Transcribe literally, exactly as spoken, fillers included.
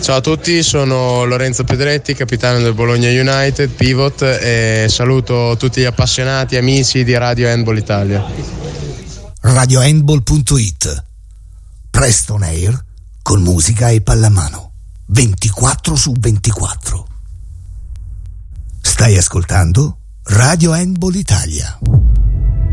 Ciao a tutti, sono Lorenzo Pedretti, capitano del Bologna United, pivot, e saluto tutti gli appassionati, amici di Radio Handball Italia. radio handball punto it, presto on air con musica e pallamano, ventiquattro su ventiquattro. Stai ascoltando Radio Handball Italia.